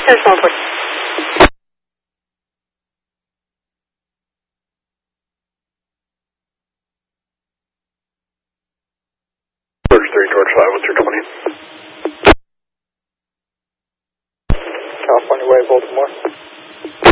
There's 140. Search 3, George 5, what's your company? California Way, Baltimore.